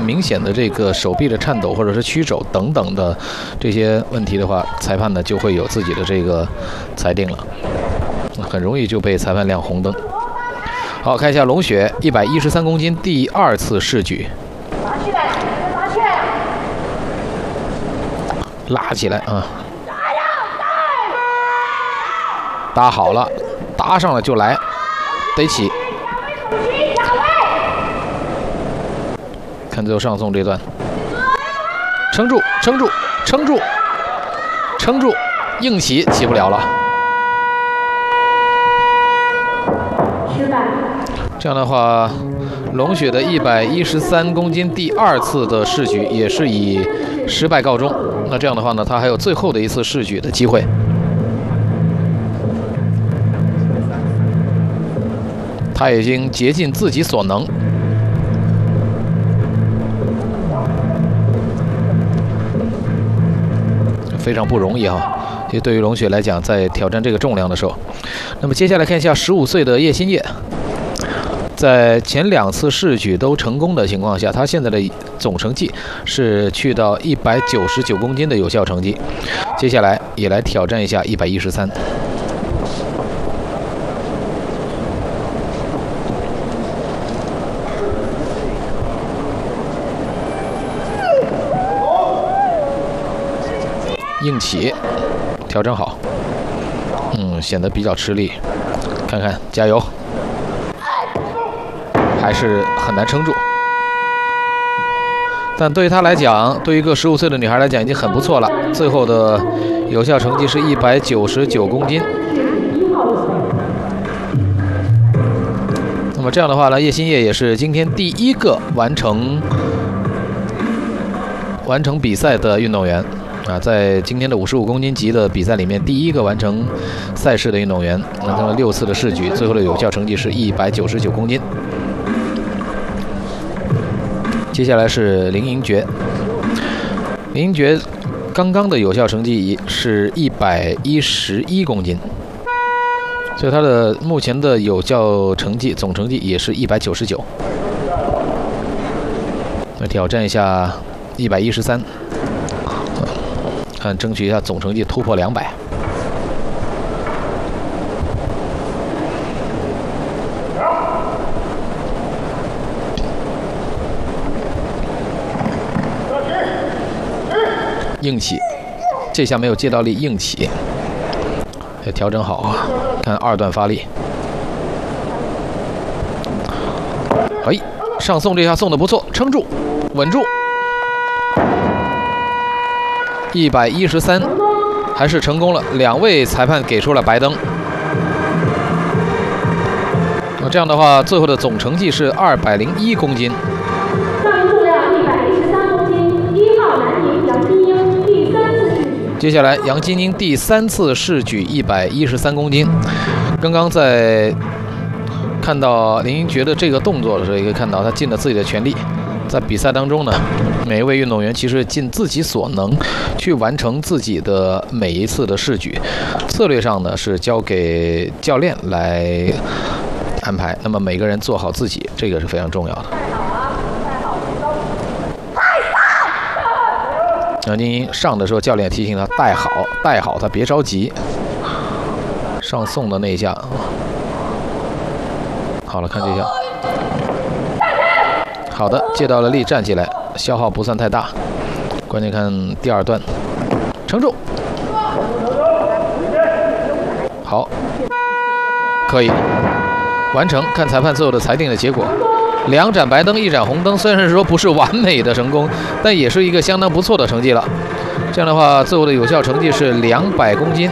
明显的这个手臂的颤抖或者是曲肘等等的这些问题的话，裁判呢就会有自己的这个裁定了，很容易就被裁判亮红灯。好，看一下龙雪113公斤第2次试举，拉起来啊！搭好了，搭上了就来，得起。看最后上送这段，撑住，撑住，撑住，撑住，硬起，起不了了。这样的话，龙雪的113公斤第2次的试举也是以失败告终。那这样的话呢，他还有最后的一次试举的机会。他已经竭尽自己所能。非常不容易哈，其实对于龙雪来讲，在挑战这个重量的时候，那么接下来看一下15岁的叶新烨，在前2次试举都成功的情况下，他现在的总成绩是去到199公斤的有效成绩。接下来也来挑战一下113。硬起，调整好，显得比较吃力。看看，加油，还是很难撑住。但对于她来讲，对于一个15岁的女孩来讲，已经很不错了。最后的有效成绩是199公斤。那么这样的话呢，叶新烨也是今天第1个完成比赛的运动员。在今天的55公斤级的比赛里面，第1个完成赛事的运动员，完成了6次的试举，最后的有效成绩是199公斤。接下来是林盈珏，林盈珏刚刚的有效成绩是111公斤，所以他的目前的有效成绩总成绩也是199。来挑战一下113。看，争取一下总成绩突破200。硬起，这下没有借到力，硬起，要调整好。看2段发力。哎，上送这下送的不错，撑住，稳住。113还是成功了，2位裁判给出了白灯。那这样的话，最后的总成绩是201公斤。 上一重量113公斤，1号男女杨金英第3次试举。 接下来，杨金英第3次试举113公斤。刚刚在看到林盈珏的这个动作的时候，也可以看到他尽了自己的全力。在比赛当中呢，每一位运动员其实尽自己所能去完成自己的每一次的试举，策略上呢是交给教练来安排。那么每个人做好自己，这个是非常重要的。杨金英上的时候，教练提醒他带好，他别着急。上送的那一下，好了，看这下。好的，借到了力，站起来，消耗不算太大。关键看第2段，撑住，好，可以完成。看裁判最后的裁定的结果，2盏白灯，1盏红灯。虽然是说不是完美的成功，但也是一个相当不错的成绩了。这样的话，最后的有效成绩是200公斤。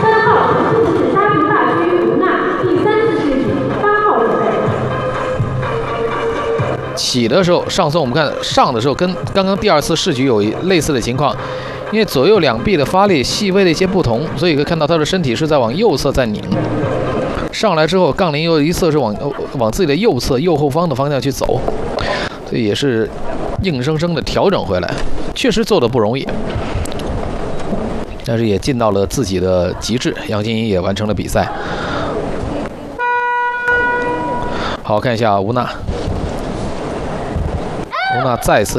起的时候，上送我们看上的时候跟刚刚第2次试举有类似的情况，因为左右两臂的发力细微的一些不同，所以可以看到他的身体是在往右侧在拧。上来之后，杠铃又一侧是往自己的右侧右后方的方向去走，这也是硬生生的调整回来，确实做的不容易，但是也尽到了自己的极致。杨金英也完成了比赛。好，看一下吴娜。吴娜再次